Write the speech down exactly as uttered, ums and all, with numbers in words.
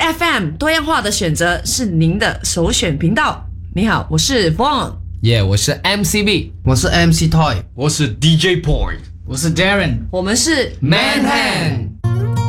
F M 多样化的选择是您的首选频道。你好，我是 Vaughn， 耶、yeah, 我是 M C B， 我是 M C Toy， 我是 D J Point， 我是 Darren， 我们是 Manhattan。